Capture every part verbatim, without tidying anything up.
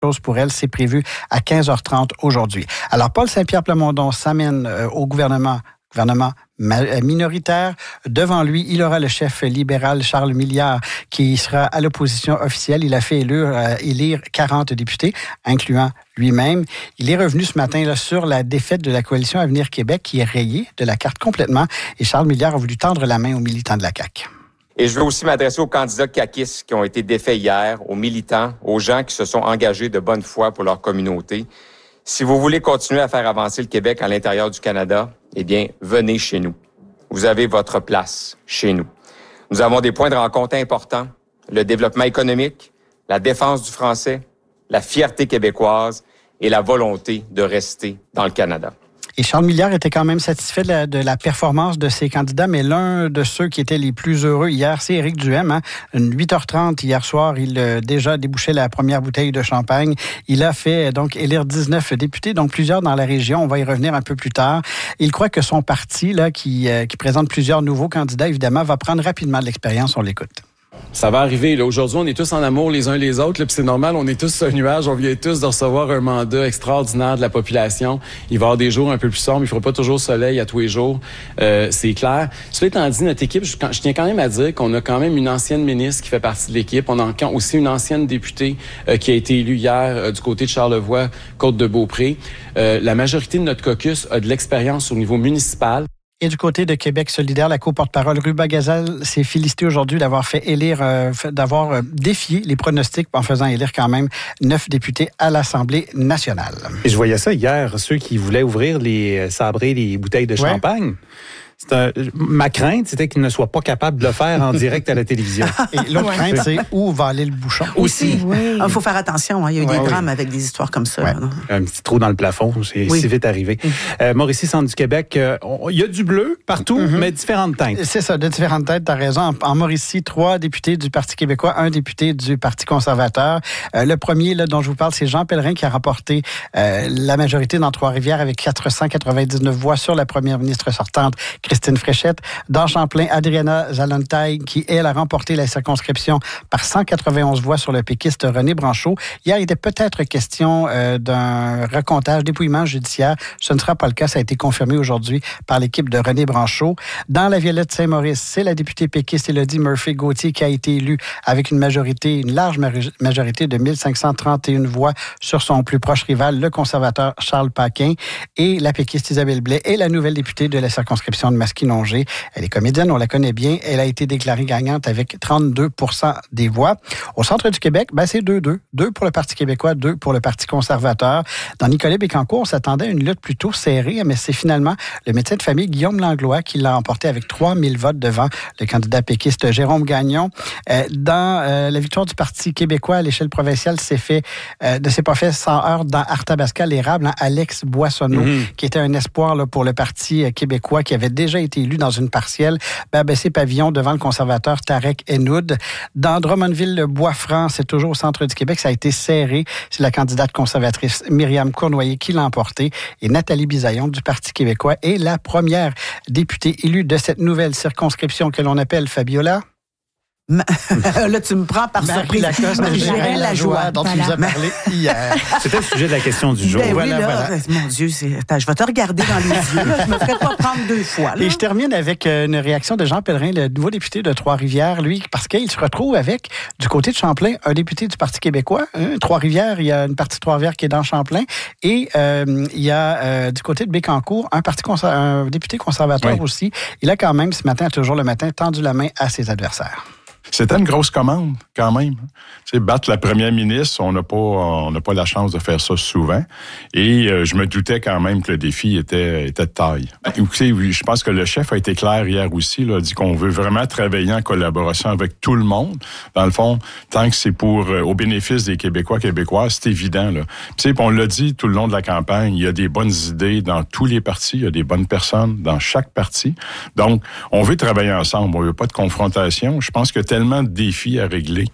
chose pour elle, c'est prévu à quinze heures trente aujourd'hui. Alors, Paul Saint-Pierre Plamondon s'amène euh, au gouvernement, gouvernement minoritaire. Devant lui, il aura le chef libéral Charles Milliard qui sera à l'opposition officielle. Il a fait élire, euh, élire quarante députés, incluant lui-même. Il est revenu ce matin là, sur la défaite de la coalition Avenir Québec qui est rayée de la carte complètement. Et Charles Milliard a voulu tendre la main aux militants de la C A Q. Et je veux aussi m'adresser aux candidats caquistes qui ont été défaits hier, aux militants, aux gens qui se sont engagés de bonne foi pour leur communauté. Si vous voulez continuer à faire avancer le Québec à l'intérieur du Canada, eh bien, venez chez nous. Vous avez votre place chez nous. Nous avons des points de rencontre importants, le développement économique, la défense du français, la fierté québécoise et la volonté de rester dans le Canada. Et Charles Milliard était quand même satisfait de la, de la performance de ses candidats, mais l'un de ceux qui étaient les plus heureux hier, c'est Éric Duhem. Hein. huit heures trente hier soir, il a déjà débouché la première bouteille de champagne. Il a fait donc élire dix-neuf députés, donc plusieurs dans la région. On va y revenir un peu plus tard. Il croit que son parti, là, qui, euh, qui présente plusieurs nouveaux candidats, évidemment, va prendre rapidement de l'expérience. On l'écoute. Ça va arriver. Là. Aujourd'hui, on est tous en amour les uns les autres. Là, puis c'est normal, on est tous sur un nuage. On vient tous de recevoir un mandat extraordinaire de la population. Il va y avoir des jours un peu plus sombres. Il ne fera pas toujours soleil à tous les jours. Euh, c'est clair. Cela étant dit, notre équipe, je, je tiens quand même à dire qu'on a quand même une ancienne ministre qui fait partie de l'équipe. On a aussi une ancienne députée euh, qui a été élue hier euh, du côté de Charlevoix, Côte-de-Beaupré. Euh, la majorité de notre caucus a de l'expérience au niveau municipal. Et du côté de Québec solidaire, la co-porte-parole Ruba Gazal s'est félicitée aujourd'hui d'avoir fait élire, euh, d'avoir euh, défié les pronostics en faisant élire quand même neuf députés à l'Assemblée nationale. Et je voyais ça hier, ceux qui voulaient ouvrir les sabrer les bouteilles de ouais. champagne. C'est un, ma crainte, c'était qu'il ne soit pas capable de le faire en direct à la télévision. Et l'autre ouais. crainte, c'est où va aller le bouchon. Aussi. Il oui. faut faire attention. Hein. Il y a eu ouais, des drames oui. avec des histoires comme ça. Ouais. Un petit trou dans le plafond, c'est oui. si vite arrivé. Mm. Euh, Mauricie, Centre du Québec, euh, on, il y a du bleu partout, mm-hmm. mais différentes teintes. C'est ça, de différentes teintes, tu as raison. En, en Mauricie, trois députés du Parti québécois, un député du Parti conservateur. Euh, le premier là, dont je vous parle, c'est Jean Pellerin qui a remporté euh, la majorité dans Trois-Rivières avec quatre cent quatre-vingt-dix-neuf voix sur la première ministre sortante, Christine Fréchette. Dans Champlain, Adriana Zalantay, qui, elle, a remporté la circonscription par cent quatre-vingt-onze voix sur le péquiste René Branchot. Hier, il était peut-être question euh, d'un recomptage, dépouillement judiciaire. Ce ne sera pas le cas. Ça a été confirmé aujourd'hui par l'équipe de René Branchot. Dans la Violette-Saint-Maurice, c'est la députée péquiste Élodie Murphy-Gauthier qui a été élue avec une majorité, une large majorité de mille cinq cent trente et une voix sur son plus proche rival, le conservateur Charles Paquin. Et la péquiste Isabelle Blais est la nouvelle députée de la circonscription de Masquinongé. Elle est comédienne, on la connaît bien. Elle a été déclarée gagnante avec trente-deux pour cent des voix. Au centre du Québec, ben c'est deux deux. Deux pour le Parti québécois, deux pour le Parti conservateur. Dans Nicolet-Bécancour, on s'attendait à une lutte plutôt serrée, mais c'est finalement le médecin de famille Guillaume Langlois qui l'a emporté avec trois mille votes devant le candidat péquiste Jérôme Gagnon. Euh, dans euh, la victoire du Parti québécois à l'échelle provinciale, c'est fait, euh, ne s'est pas fait sans heurts dans Arthabasca, l'érable, hein, Alex Boissonneau, mm-hmm. qui était un espoir là, pour le Parti québécois, qui avait déjà été élu dans une partielle, ben, abaissé pavillon devant le conservateur Tarek Henoud. Dans Drummondville-le-Bois-Franc, c'est toujours au centre du Québec, ça a été serré. C'est la candidate conservatrice Myriam Cournoyer qui l'a emporté et Nathalie Bisaillon du Parti québécois est la première députée élue de cette nouvelle circonscription que l'on appelle Fabiola. Là, tu me prends par surprise. J'irai la joie dont voilà. tu nous as parlé hier. C'était le sujet de la question du jour. Ben voilà, oui, là, voilà. Mon Dieu, c'est... Attends, je vais te regarder dans les yeux. Là. Je me ferai pas prendre deux fois. Là. Et je termine avec une réaction de Jean Pellerin, le nouveau député de Trois-Rivières, lui, parce qu'il se retrouve avec, du côté de Champlain, un député du Parti québécois. Hein, Trois-Rivières, il y a une partie de Trois-Rivières qui est dans Champlain. Et euh, il y a, euh, du côté de Bécancour, un, parti conser- un député conservateur oui. aussi. Il a quand même, ce matin, toujours le matin, tendu la main à ses adversaires. C'était une grosse commande, quand même. Tu sais, battre la première ministre, on n'a pas, on n'a pas la chance de faire ça souvent. Et euh, je me doutais quand même que le défi était, était de taille. Écoutez, je pense que le chef a été clair hier aussi, là, dit qu'on veut vraiment travailler en collaboration avec tout le monde. Dans le fond, tant que c'est pour euh, au bénéfice des Québécois, Québécoises, c'est évident, là. Tu sais, on l'a dit tout le long de la campagne, il y a des bonnes idées dans tous les partis, il y a des bonnes personnes dans chaque parti. Donc, on veut travailler ensemble, on veut pas de confrontation. Je pense que tellement de défis à régler.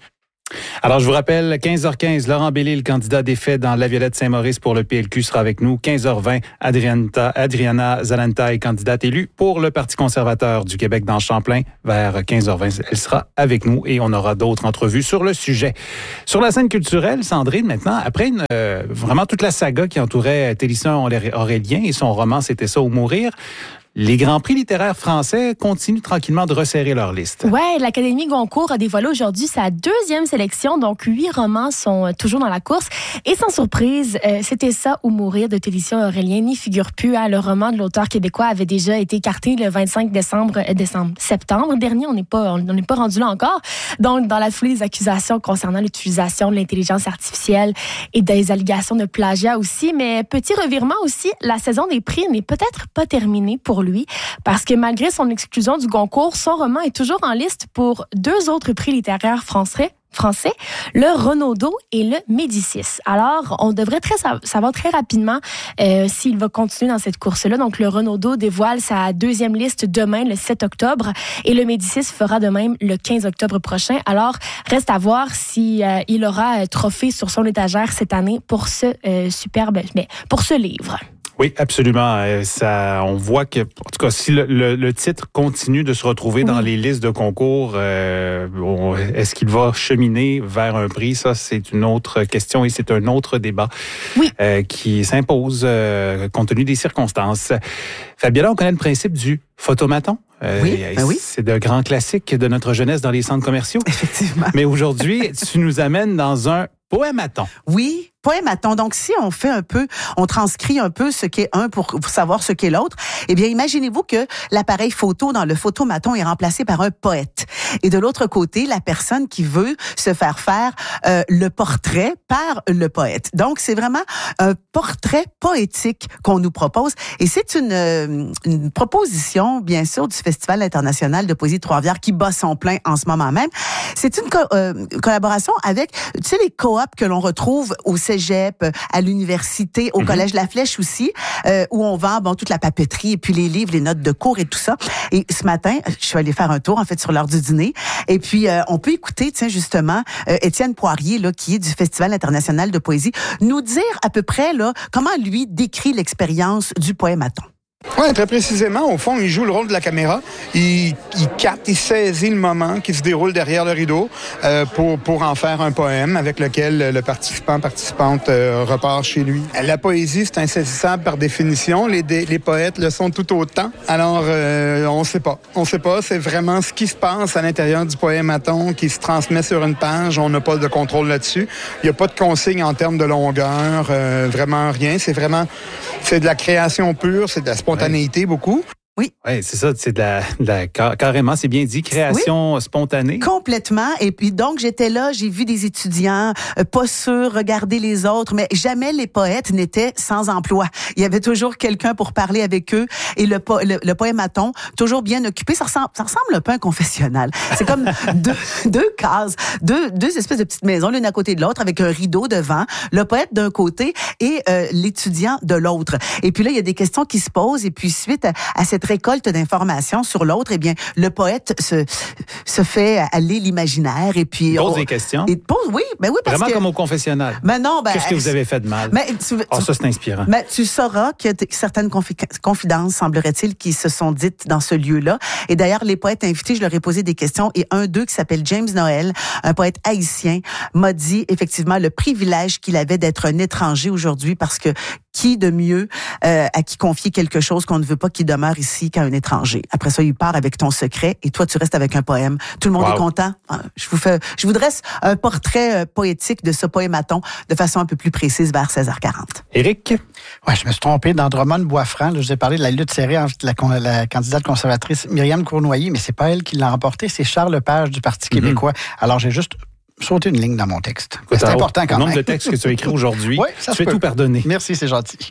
Alors, je vous rappelle, quinze heures quinze, Laurent Bellil, le candidat défait dans La Violette-Saint-Maurice pour le P L Q, sera avec nous. quinze heures vingt, Adriana, Adriana Zalanta, candidate élue pour le Parti conservateur du Québec dans Champlain. Vers quinze heures vingt, elle sera avec nous et on aura d'autres entrevues sur le sujet. Sur la scène culturelle, Sandrine, maintenant, après une, euh, vraiment toute la saga qui entourait Télisson Aurélien et son roman « C'était ça ou mourir », les Grands Prix littéraires français continuent tranquillement de resserrer leur liste. Ouais, l'Académie Goncourt a dévoilé aujourd'hui sa deuxième sélection, donc huit romans sont toujours dans la course. Et sans surprise, euh, C'était ça ou mourir de Télisson Aurélien n'y figure plus. Hein. Le roman de l'auteur québécois avait déjà été écarté le vingt-cinq décembre, euh, décembre, septembre dernier. On n'est pas, on n'est pas rendu là encore. Donc, dans la foulée des accusations concernant l'utilisation de l'intelligence artificielle et des allégations de plagiat aussi. Mais petit revirement aussi, la saison des prix n'est peut-être pas terminée pour lui. Lui, parce que malgré son exclusion du Goncourt, son roman est toujours en liste pour deux autres prix littéraires français, français, le Renaudot et le Médicis. Alors, on devrait très savoir très rapidement euh, s'il va continuer dans cette course-là. Donc, le Renaudot dévoile sa deuxième liste demain, le sept octobre, et le Médicis fera de même le quinze octobre prochain. Alors, reste à voir si euh, il aura euh, trophée sur son étagère cette année pour ce euh, superbe, mais pour ce livre. Oui, absolument. Ça, on voit que, en tout cas, si le, le, le titre continue de se retrouver oui. dans les listes de concours, euh, on, est-ce qu'il va cheminer vers un prix? Ça, c'est une autre question et c'est un autre débat oui. euh, qui s'impose euh, compte tenu des circonstances. Fabiola, on connaît le principe du photomaton. Euh, oui, ben oui. C'est de grands classiques de notre jeunesse dans les centres commerciaux. Effectivement. Mais aujourd'hui, tu nous amènes dans un poématon. Oui, poématon. Donc, si on fait un peu, on transcrit un peu ce qu'est un pour savoir ce qu'est l'autre, eh bien, imaginez-vous que l'appareil photo dans le photomaton est remplacé par un poète. Et de l'autre côté, la personne qui veut se faire faire euh, le portrait par le poète. Donc, c'est vraiment un portrait poétique qu'on nous propose. Et c'est une, euh, une proposition, bien sûr, du Festival international de poésie de Trois-Rivières qui bat son plein en ce moment même. C'est une co- euh, collaboration avec, tu sais, les coops que l'on retrouve au cégep, à l'université, au mm-hmm. collège La Flèche aussi, euh, où on vend bon toute la papeterie et puis les livres, les notes de cours et tout ça. Et ce matin, je suis allée faire un tour en fait sur l'heure du dîner. Et puis euh, on peut écouter, tiens justement, euh, Étienne Poirier là, qui est du Festival international de poésie, nous dire à peu près là comment lui décrit l'expérience du poématon. Oui, très précisément. Au fond, il joue le rôle de la caméra. Il, il capte, il saisit le moment qui se déroule derrière le rideau euh, pour, pour en faire un poème avec lequel le participant, participante euh, repart chez lui. La poésie, c'est insaisissable par définition. Les, les poètes le sont tout autant. Alors, euh, on ne sait pas. On ne sait pas. C'est vraiment ce qui se passe à l'intérieur du poématon qui se transmet sur une page. On n'a pas de contrôle là-dessus. Il n'y a pas de consigne en termes de longueur. Euh, vraiment rien. C'est vraiment... C'est de la création pure. C'est de la spontanéité, beaucoup. Oui. Oui, c'est ça, c'est de la, de la carrément, c'est bien dit, création oui. spontanée. Complètement. Et puis donc, j'étais là, j'ai vu des étudiants euh, pas sûrs, regarder les autres, mais jamais les poètes n'étaient sans emploi. Il y avait toujours quelqu'un pour parler avec eux. Et le, po- le, le poématon, toujours bien occupé, ça ressemble, ça ressemble un peu à un confessionnal. C'est comme deux, deux cases, deux, deux espèces de petites maisons, l'une à côté de l'autre, avec un rideau devant, le poète d'un côté et euh, l'étudiant de l'autre. Et puis là, il y a des questions qui se posent. Et puis suite à, à cette récolte d'informations sur l'autre, eh bien, le poète se, se fait aller l'imaginaire et puis... Il pose on, des questions. Il pose, oui, ben oui, parce Vraiment que... comme au confessionnal. Mais non, ben... Qu'est-ce que vous avez fait de mal? Mais tu, tu, oh, ça, c'est inspirant. Mais tu sauras qu'il y a certaines confi- confidences, semblerait-il, qui se sont dites dans ce lieu-là. Et d'ailleurs, les poètes invités, je leur ai posé des questions et un d'eux, qui s'appelle James Noël, un poète haïtien, m'a dit effectivement le privilège qu'il avait d'être un étranger aujourd'hui parce que qui de mieux euh, à qui confier quelque chose qu'on ne veut pas qu'il demeure ici qu'à un étranger. Après ça, il part avec ton secret et toi, tu restes avec un poème. Tout le monde wow. est content. Je vous fais, je vous dresse un portrait poétique de ce poématon de façon un peu plus précise vers seize heures quarante. Éric? Ouais, je me suis trompé. Dans Drummond Boisfranc, là, je vous ai parlé de la lutte serrée entre la, la candidate conservatrice Myriam Cournoyer, mais c'est pas elle qui l'a remporté, c'est Charles Lepage du Parti mm-hmm. québécois. Alors, j'ai juste sauté une ligne dans mon texte. Écoute, c'est important quand le même. nombre de textes que tu as écrits aujourd'hui, ouais, ça tu fais tout pardonner. Merci, c'est gentil.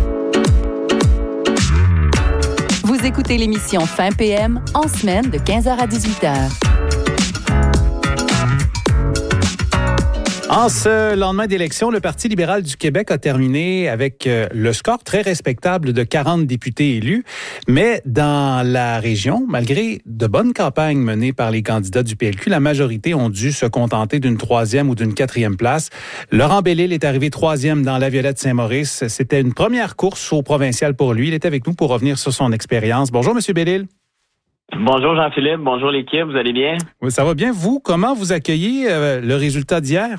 Vous écoutez l'émission Fin P M en semaine de quinze heures à dix-huit heures. En ce lendemain d'élection, le Parti libéral du Québec a terminé avec le score très respectable de quarante députés élus. Mais dans la région, malgré de bonnes campagnes menées par les candidats du P L Q, la majorité ont dû se contenter d'une troisième ou d'une quatrième place. Laurent Bellil est arrivé troisième dans la Violette-Saint-Maurice. C'était une première course au provincial pour lui. Il est avec nous pour revenir sur son expérience. Bonjour, Monsieur Bellil. Bonjour Jean-Philippe, bonjour l'équipe, vous allez bien? Oui, ça va bien. Vous, comment vous accueillez euh, le résultat d'hier?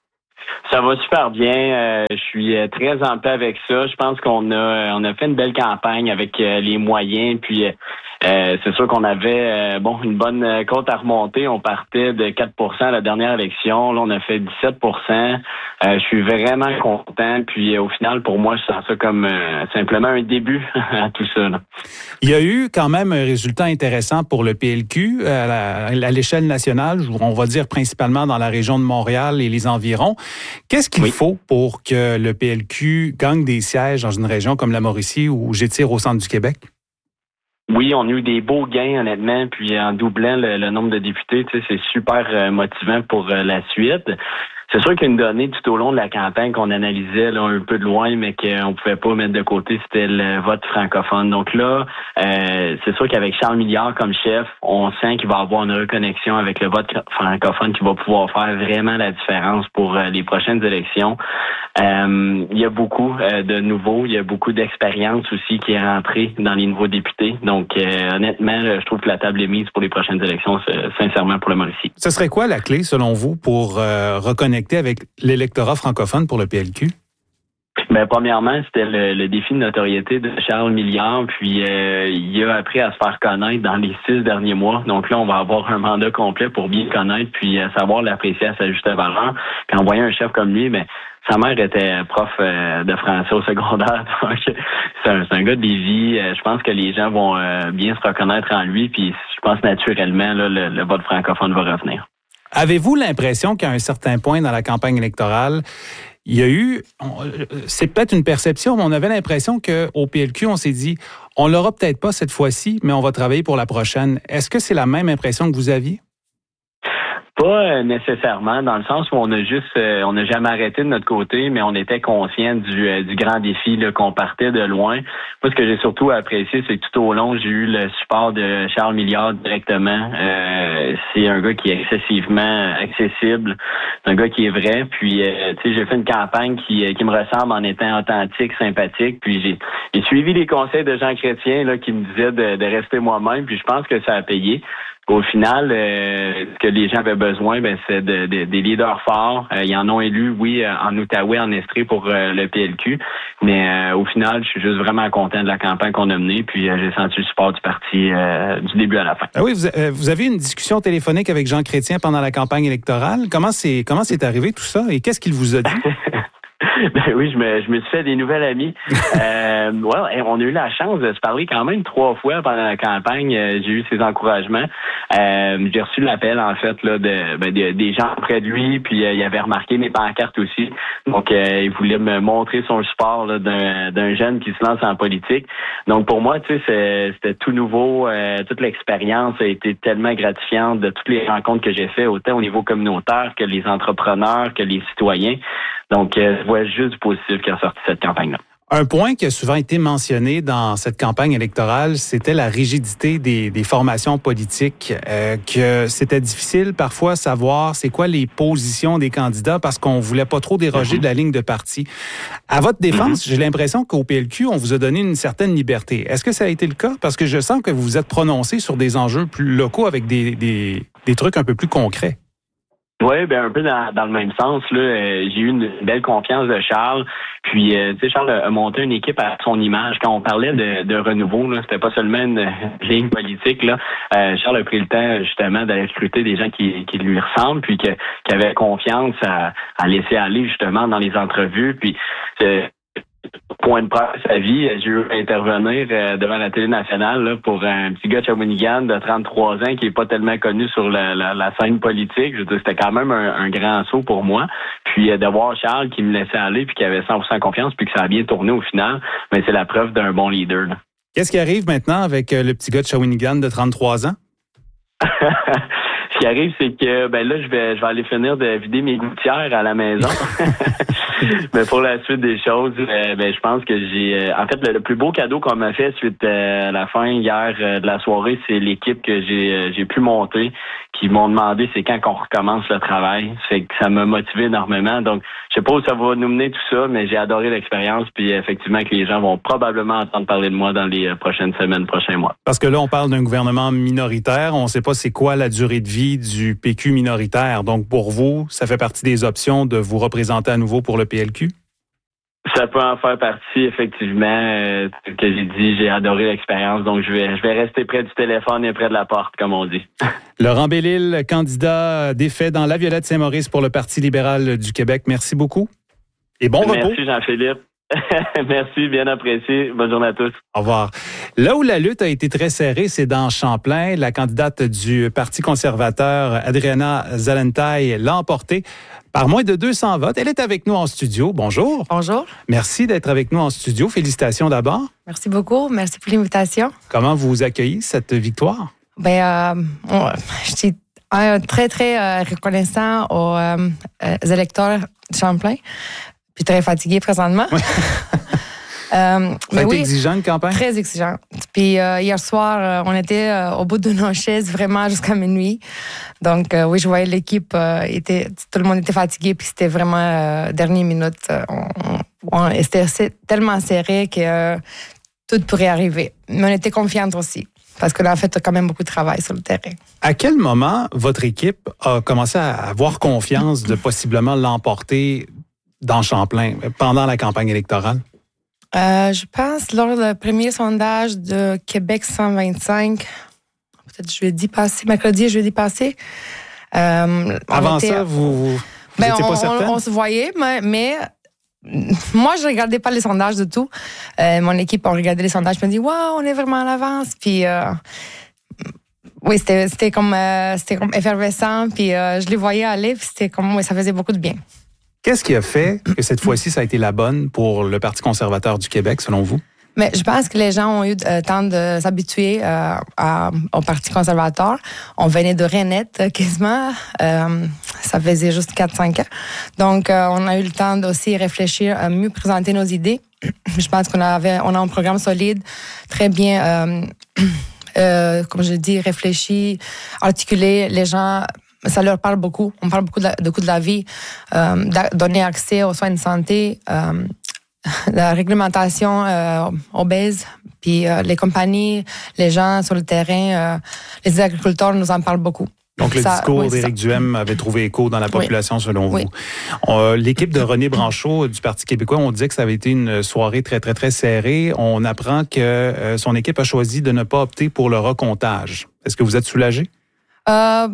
Ça va super bien. Euh, je suis très en paix avec ça. Je pense qu'on a on a fait une belle campagne avec euh, les moyens. Puis euh, c'est sûr qu'on avait euh, bon une bonne côte à remonter. On partait de quatre pour cent à la dernière élection. Là, on a fait dix-sept pour cent. Euh, je suis vraiment content. Puis euh, au final, pour moi, je sens ça comme euh, simplement un début à tout ça. Là. Il y a eu quand même un résultat intéressant pour le P L Q à, la, à l'échelle nationale. On va dire principalement dans la région de Montréal et les environs. Qu'est-ce qu'il oui. faut pour que le P L Q gagne des sièges dans une région comme la Mauricie ou j'étire au centre du Québec? Oui, on a eu des beaux gains, honnêtement, puis en doublant le, le nombre de députés, tu sais, c'est super euh, motivant pour euh, la suite. C'est sûr qu'une donnée tout au long de la campagne qu'on analysait là, un peu de loin, mais qu'on pouvait pas mettre de côté, c'était le vote francophone. Donc là, euh, c'est sûr qu'avec Charles Milliard comme chef, on sent qu'il va avoir une reconnexion avec le vote francophone qui va pouvoir faire vraiment la différence pour euh, les prochaines élections. Euh, il y a beaucoup euh, de nouveaux, il y a beaucoup d'expérience aussi qui est rentrée dans les nouveaux députés. Donc euh, honnêtement, je trouve que la table est mise pour les prochaines élections, sincèrement pour le Mauricie. Ce serait quoi la clé, selon vous, pour euh, reconnecter avec l'électorat francophone pour le P L Q? Ben, premièrement, c'était le, le défi de notoriété de Charles Milliard, puis euh, il a appris à se faire connaître dans les six derniers mois. Donc là, on va avoir un mandat complet pour bien connaître, puis euh, savoir l'apprécier à sa juste valeur. Puis en voyant un chef comme lui, ben sa mère était prof euh, de français au secondaire, donc c'est un, c'est un gars de Lévis. Euh, je pense que les gens vont euh, bien se reconnaître en lui, puis je pense naturellement, là, le, le vote francophone va revenir. Avez-vous l'impression qu'à un certain point dans la campagne électorale, il y a eu, c'est peut-être une perception, mais on avait l'impression qu'au P L Q, on s'est dit, on l'aura peut-être pas cette fois-ci, mais on va travailler pour la prochaine. Est-ce que c'est la même impression que vous aviez? Pas nécessairement, dans le sens où on a juste, euh, on n'a jamais arrêté de notre côté, mais on était conscient du, euh, du grand défi là, qu'on partait de loin. Moi, ce que j'ai surtout apprécié, c'est que tout au long, j'ai eu le support de Charles Milliard directement. Euh, c'est un gars qui est excessivement accessible, c'est un gars qui est vrai. Puis, euh, tu sais, j'ai fait une campagne qui, qui me ressemble en étant authentique, sympathique. Puis j'ai, j'ai suivi les conseils de Jean Chrétien là, qui me disaient de, de rester moi-même. Puis je pense que ça a payé. Au final, euh, ce que les gens avaient besoin, ben, c'est de, de, des leaders forts. Euh, ils en ont élu, oui, en Outaouais, en Estrie pour euh, le P L Q. Mais euh, au final, je suis juste vraiment content de la campagne qu'on a menée. Puis euh, j'ai senti le support du parti euh, du début à la fin. Ah oui, vous, euh, vous avez eu une discussion téléphonique avec Jean Chrétien pendant la campagne électorale. Comment c'est comment c'est arrivé tout ça et qu'est-ce qu'il vous a dit? Ben oui, je me, je me suis fait des nouvelles amies. euh, ouais, on a eu la chance de se parler quand même trois fois pendant la campagne. Euh, j'ai eu ses encouragements. Euh, j'ai reçu l'appel, en fait, là, de, ben, de des gens près de lui, puis euh, il avait remarqué mes pancartes aussi. Donc, euh, il voulait me montrer son support là, d'un, d'un jeune qui se lance en politique. Donc, pour moi, tu sais, c'est, c'était tout nouveau. Euh, toute l'expérience a été tellement gratifiante de toutes les rencontres que j'ai faites, autant au niveau communautaire que les entrepreneurs, que les citoyens. Donc, euh, je vois juste du positif qui a sorti cette campagne-là. Un point qui a souvent été mentionné dans cette campagne électorale, c'était la rigidité des, des formations politiques, euh, que c'était difficile parfois savoir c'est quoi les positions des candidats parce qu'on voulait pas trop déroger mm-hmm. de la ligne de parti. À votre défense, mm-hmm. j'ai l'impression qu'au P L Q, on vous a donné une certaine liberté. Est-ce que ça a été le cas? Parce que je sens que vous vous êtes prononcé sur des enjeux plus locaux avec des, des, des trucs un peu plus concrets. Oui, ben un peu dans, dans le même sens. Là, euh, j'ai eu une belle confiance de Charles. Puis, euh, tu sais, Charles a monté une équipe à son image. Quand on parlait de, de renouveau, là, c'était pas seulement une, une ligne politique. Là, euh, Charles a pris le temps justement d'aller recruter des gens qui, qui lui ressemblent, puis que, qui avaient confiance à, à laisser aller justement dans les entrevues. Puis, euh, point de presse à vie, j'ai eu à intervenir euh, devant la télé nationale là, pour un petit gars de Shawinigan de trente-trois ans qui est pas tellement connu sur la, la, la scène politique. Je veux dire, c'était quand même un, un grand saut pour moi. Puis euh, de voir Charles qui me laissait aller puis qui avait cent pour cent confiance puis que ça a bien tourné au final, mais c'est la preuve d'un bon leader. Là. Qu'est-ce qui arrive maintenant avec euh, le petit gars de Shawinigan de trente-trois ans? Ce qui arrive, c'est que ben là, je vais je vais aller finir de vider mes gouttières à la maison. Mais pour la suite des choses, euh, ben je pense que j'ai euh, en fait le, le plus beau cadeau qu'on m'a fait suite euh, à la fin hier euh, de la soirée, c'est l'équipe que j'ai euh, j'ai pu monter, qui m'ont demandé c'est quand qu'on recommence le travail. Fait que ça m'a motivé énormément. Donc je sais pas où ça va nous mener tout ça, mais j'ai adoré l'expérience. Puis effectivement que les gens vont probablement entendre parler de moi dans les euh, prochaines semaines, prochains mois. Parce que là, on parle d'un gouvernement minoritaire. On ne sait pas c'est quoi la durée de vie du P Q minoritaire. Donc, pour vous, ça fait partie des options de vous représenter à nouveau pour le P L Q? Ça peut en faire partie, effectivement. Euh, que j'ai dit, j'ai adoré l'expérience. Donc, je vais, je vais rester près du téléphone et près de la porte, comme on dit. Laurent Bellil, candidat défait dans La Violette-Saint-Maurice pour le Parti libéral du Québec. Merci beaucoup. Et bon Merci, repos. Merci, Jean-Philippe. Merci, bien apprécié. Bonne journée à tous. Au revoir. Là où la lutte a été très serrée, c'est dans Champlain. La candidate du Parti conservateur, Adriana Zalentay, l'a emportée par moins de deux cents votes. Elle est avec nous en studio. Bonjour. Bonjour. Merci d'être avec nous en studio. Félicitations d'abord. Merci beaucoup. Merci pour l'invitation. Comment vous accueillez cette victoire? Ben, euh, on, je suis euh, très, très euh, reconnaissant aux euh, euh, électeurs de Champlain. Puis très fatiguée présentement. Oui. euh, Ça a mais été oui, exigeant, une campagne? Très exigeant. Puis euh, hier soir, euh, on était euh, au bout de nos chaises vraiment jusqu'à minuit. Donc euh, oui, je voyais l'équipe, euh, était, tout le monde était fatigué, puis c'était vraiment euh, dernière minute. Euh, on, on, c'était tellement serré que euh, tout pourrait arriver. Mais on était confiante aussi. Parce que là, en fait, tu as quand même beaucoup de travail sur le terrain. À quel moment votre équipe a commencé à avoir confiance de possiblement l'emporter dans Champlain, pendant la campagne électorale? Euh, je pense lors du premier sondage de Québec cent vingt-cinq, peut-être jeudi passé, mercredi, jeudi passé. Euh, Avant était, ça, vous vous ben, n'étiez on, pas certaine? On, on se voyait, mais, mais moi, je ne regardais pas les sondages du tout. Euh, mon équipe a regardé les sondages et m'a dit « Wow, on est vraiment à l'avance! » Puis... Euh, oui, c'était, c'était, comme, euh, c'était comme effervescent, puis euh, je les voyais aller, puis c'était comme, oui, ça faisait beaucoup de bien. Qu'est-ce qui a fait que cette fois-ci, ça a été la bonne pour le Parti conservateur du Québec, selon vous? Mais je pense que les gens ont eu le temps de s'habituer euh, à, au Parti conservateur. On venait de renaître quasiment. Euh, ça faisait juste quatre cinq ans. Donc, euh, on a eu le temps d'aussi réfléchir à mieux présenter nos idées. Je pense qu'on avait, on a un programme solide, très bien, euh, euh, comme je dis, réfléchi, articulé. Les gens... Ça leur parle beaucoup. On parle beaucoup de, la, de coût de la vie, euh, donner accès aux soins de santé, euh, la réglementation euh, obèse, puis euh, les compagnies, les gens sur le terrain, euh, les agriculteurs nous en parlent beaucoup. Donc, le ça, discours oui, d'Éric Duhem avait trouvé écho dans la population, oui. selon oui. vous. Euh, l'équipe de René Branchot du Parti québécois, on disait que ça avait été une soirée très, très, très serrée. On apprend que euh, son équipe a choisi de ne pas opter pour le recomptage. Est-ce que vous êtes soulagé? Euh...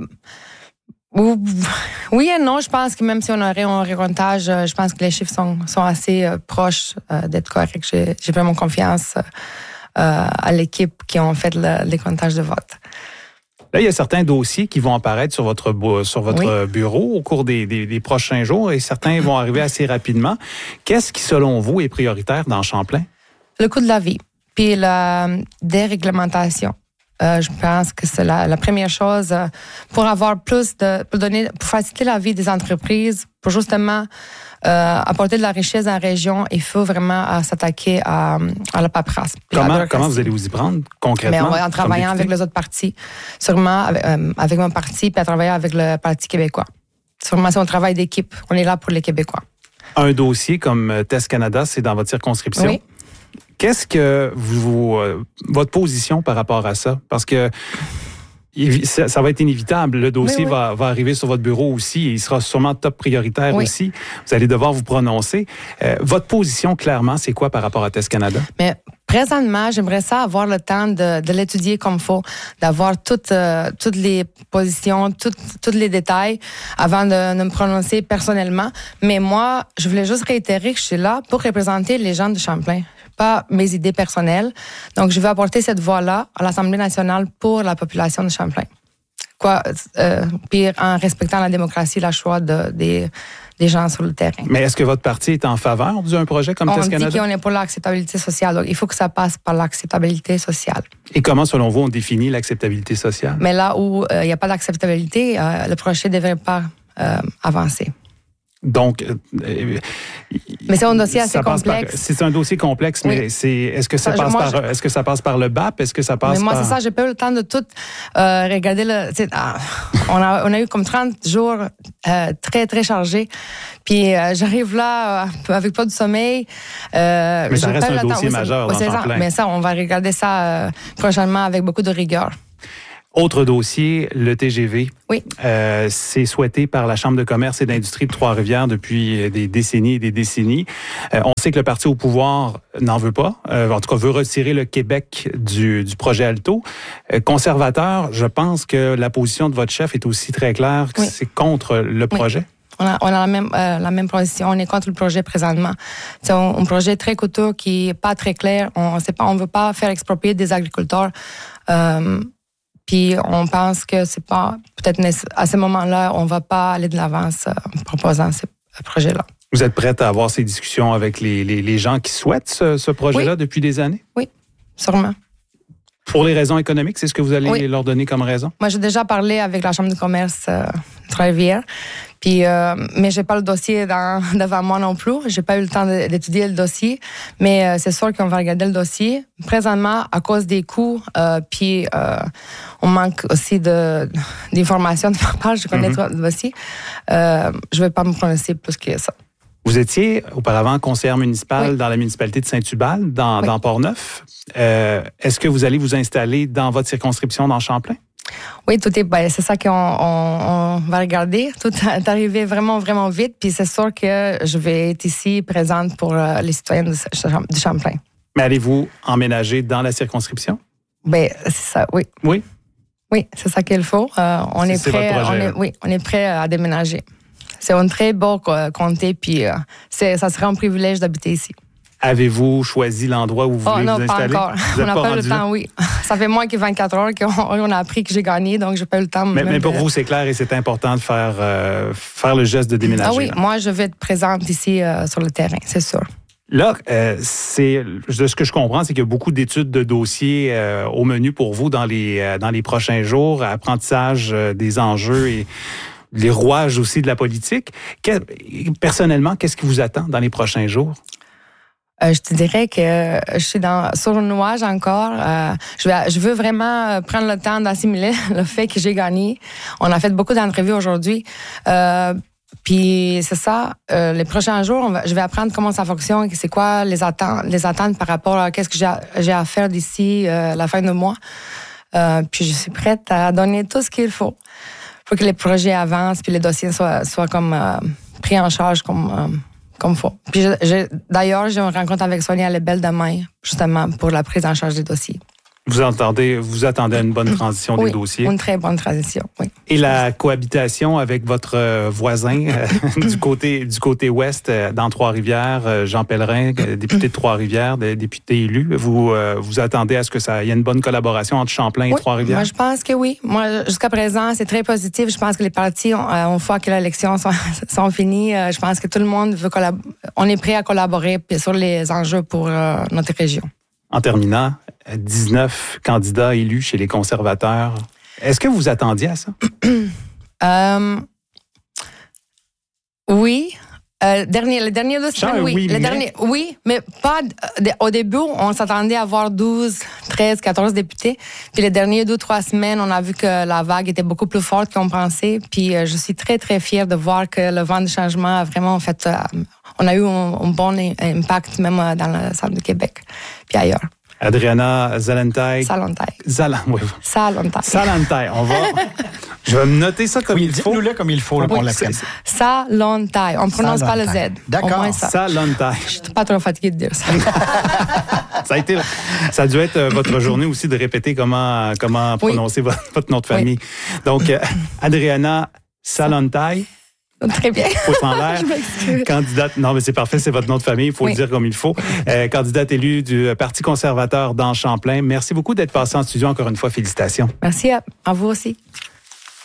Oui et non, je pense que même si on aurait un recomptage, je pense que les chiffres sont, sont assez euh, proches euh, d'être corrects. J'ai, j'ai vraiment confiance euh, à l'équipe qui ont fait le, les comptages de vote. Là, il y a certains dossiers qui vont apparaître sur votre, sur votre oui. bureau au cours des, des, des prochains jours et certains vont arriver assez rapidement. Qu'est-ce qui, selon vous, est prioritaire dans Champlain? Le coût de la vie, puis la déréglementation. Euh, je pense que c'est la, la première chose euh, pour avoir plus de, pour donner, pour faciliter la vie des entreprises, pour justement euh, apporter de la richesse dans la région. Il faut vraiment euh, s'attaquer à, à la paperasse. Comment, comment vous allez vous y prendre concrètement? Mais en travaillant avec les autres partis, sûrement avec, euh, avec mon parti, puis à travailler avec le Parti québécois. Sûrement, c'est un travail d'équipe. On est là pour les Québécois. Un dossier comme Test Canada, c'est dans votre circonscription? Oui. Qu'est-ce que vous, euh, votre position par rapport à ça? Parce que ça, ça va être inévitable. Le dossier oui. va, va arriver sur votre bureau aussi et il sera sûrement top prioritaire oui. aussi. Vous allez devoir vous prononcer. Euh, votre position, clairement, c'est quoi par rapport à Test Canada? Mais présentement, j'aimerais ça avoir le temps de, de l'étudier comme il faut, d'avoir toutes, euh, toutes les positions, toutes, tous les détails avant de, de me prononcer personnellement. Mais moi, je voulais juste réitérer que je suis là pour représenter les gens de Champlain, pas mes idées personnelles. Donc, je vais apporter cette voix-là à l'Assemblée nationale pour la population de Champlain. quoi, euh, puis en respectant la démocratie, le choix de, des, des gens sur le terrain. Mais est-ce que votre parti est en faveur d'un projet comme Test Canada? On dit qu'on est pour l'acceptabilité sociale, donc il faut que ça passe par l'acceptabilité sociale. Et comment, selon vous, on définit l'acceptabilité sociale? Mais là où il euh, n'y a pas d'acceptabilité, euh, le projet ne devrait pas euh, avancer. Donc, euh, mais c'est un dossier assez complexe. Par, c'est un dossier complexe, oui. mais c'est, est-ce que ça passe moi, par, je... est-ce que ça passe par le B A P? Est-ce que ça passe mais moi, par... c'est ça, j'ai pas eu le temps de tout euh, regarder. Le, ah, on, a, on a eu comme trente jours euh, très, très chargés. Puis euh, j'arrive là euh, avec pas de sommeil. Euh, mais ça reste un dossier temps, majeur oui, dans Champlain. Mais ça, on va regarder ça euh, prochainement avec beaucoup de rigueur. Autre dossier, le T G V. Oui. Euh, c'est souhaité par la Chambre de commerce et d'industrie de Trois-Rivières depuis des décennies et des décennies. Euh, on sait que le parti au pouvoir n'en veut pas. Euh, en tout cas, veut retirer le Québec du, du projet Alto. Euh, conservateur, je pense que la position de votre chef est aussi très claire que oui. c'est contre le projet. Oui. On a, on a la même euh, la même position. On est contre le projet présentement. C'est un, un projet très coûteux qui est pas très clair. On sait pas, on veut pas faire exproprier des agriculteurs. Euh, Puis on pense que c'est pas peut-être à ce moment-là, on va pas aller de l'avant en proposant ce projet-là. Vous êtes prête à avoir ces discussions avec les, les, les gens qui souhaitent ce, ce projet-là oui. depuis des années? Oui, sûrement. Pour les raisons économiques, c'est ce que vous allez oui. leur donner comme raison? Moi, j'ai déjà parlé avec la Chambre de commerce euh, de Trois-Rivières. Puis, euh, mais j'ai pas le dossier dans, devant moi non plus. J'ai pas eu le temps de, d'étudier le dossier. Mais euh, c'est sûr qu'on va regarder le dossier. Présentement, à cause des coûts, euh, puis euh, on manque aussi de, d'informations de ma part. Je connais mm-hmm. le dossier. Euh, je vais pas me prononcer plus que ça. Vous étiez auparavant conseillère municipale oui. dans la municipalité de Saint-Hubal, dans, oui. dans Port-Neuf. Euh, est-ce que vous allez vous installer dans votre circonscription dans Champlain? Oui, tout est, ben, c'est ça qu'on on, on va regarder. Tout est arrivé vraiment, vraiment vite. Puis c'est sûr que je vais être ici présente pour euh, les citoyens de, de Champlain. Mais allez-vous emménager dans la circonscription? Ben, c'est ça, oui. Oui? Oui, c'est ça qu'il faut. Euh, on est, c'est prêt, votre projet, on est, oui, on est prêt à déménager. C'est un très beau comté, puis euh, c'est, ça serait un privilège d'habiter ici. Avez-vous choisi l'endroit où vous voulez oh, non, vous installer? Pas encore. Vous on n'a pas, pas eu le temps, là? Oui. Ça fait moins que vingt-quatre heures qu'on on a appris que j'ai gagné, donc j'ai pas eu le temps. Mais, mais pour de... vous, c'est clair et c'est important de faire, euh, faire le geste de déménager. Ah oui, là. Moi, je vais être présente ici euh, sur le terrain, c'est sûr. Là, euh, c'est, de ce que je comprends, c'est qu'il y a beaucoup d'études de dossiers euh, au menu pour vous dans les, euh, dans les prochains jours, apprentissage euh, des enjeux et les rouages aussi de la politique. Que, personnellement, qu'est-ce qui vous attend dans les prochains jours? Euh, je te dirais que je suis dans, sur le nuage encore. Euh, je, vais, je veux vraiment prendre le temps d'assimiler le fait que j'ai gagné. On a fait beaucoup d'entrevues aujourd'hui. Euh, Puis c'est ça, euh, les prochains jours, on va, je vais apprendre comment ça fonctionne, c'est quoi les attentes, les attentes par rapport à qu'est-ce que j'ai à, j'ai à faire d'ici euh, la fin du mois. Euh, puis je suis prête à donner tout ce qu'il faut pour que les projets avancent, puis les dossiers soient, soient comme euh, pris en charge comme euh, comme faut. Puis je, je, d'ailleurs, j'ai une rencontre avec Sonia Lebel demain, justement pour la prise en charge des dossiers. Vous entendez, vous attendez une bonne transition oui, des dossiers. Une très bonne transition, oui. Et la cohabitation avec votre voisin euh, du côté du côté ouest, euh, dans Trois-Rivières, euh, Jean Pellerin, député de Trois-Rivières, député élu, vous euh, vous attendez à ce que ça y ait une bonne collaboration entre Champlain et oui, Trois-Rivières? Moi, je pense que oui. Moi, jusqu'à présent, c'est très positif. Je pense que les partis, on, une fois que les élections sont, sont finies, je pense que tout le monde veut collaborer. On est prêt à collaborer sur les enjeux pour euh, notre région. En terminant, dix-neuf candidats élus chez les conservateurs. Est-ce que vous attendiez à ça? euh, oui. Euh, dernier, les dernières deux semaines, oui. oui, les mais... derniers, oui, mais pas d- au début, on s'attendait à avoir douze, treize, quatorze députés. Puis les dernières deux, trois semaines, on a vu que la vague était beaucoup plus forte qu'on pensait. Puis euh, je suis très, très fière de voir que le vent de changement a vraiment fait... Euh, on a eu un, un bon impact même dans le centre de Québec, puis ailleurs. Adriana Zalantay. Salantay. Zalan, oui. Salantay. Salantay. On va... Je vais me noter ça comme oui, il faut. Dites-nous-le comme il faut, là, oui, pour l'apprenne. Salantay. On ne prononce Salantay. Pas le Z. D'accord. Salantay. Je suis pas trop fatiguée de dire ça. ça a été, ça a dû être votre journée aussi de répéter comment, comment prononcer oui. votre, votre nom de famille. Oui. Donc, euh, Adriana Salantay. Très bien. Pouce en l'air. Candidate, non, mais c'est parfait, c'est votre nom de famille, il faut oui. le dire comme il faut. Euh, candidate élue du Parti conservateur dans Champlain. Merci beaucoup d'être passé en studio encore une fois. Félicitations. Merci à, à vous aussi.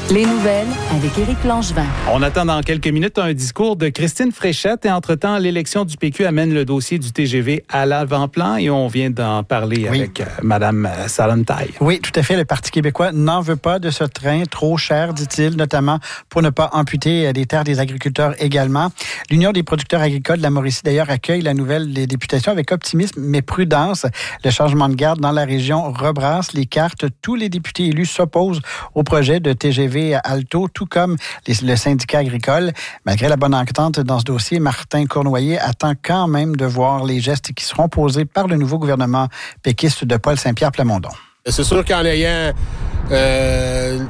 Les nouvelles avec Éric Langevin. On attend dans quelques minutes un discours de Christine Fréchette et entre-temps, l'élection du P Q amène le dossier du T G V à l'avant-plan et on vient d'en parler oui. avec euh, Mme Salantaille. Oui, tout à fait. Le Parti québécois n'en veut pas de ce train trop cher, dit-il, notamment pour ne pas amputer les terres des agriculteurs également. L'Union des producteurs agricoles de la Mauricie, d'ailleurs, accueille la nouvelle des députations avec optimisme mais prudence. Le changement de garde dans la région rebrasse les cartes. Tous les députés élus s'opposent au projet de T G V Alto, tout comme les, le syndicat agricole. Malgré la bonne entente dans ce dossier, Martin Cournoyer attend quand même de voir les gestes qui seront posés par le nouveau gouvernement péquiste de Paul Saint-Pierre Plamondon. C'est sûr qu'en ayant, euh,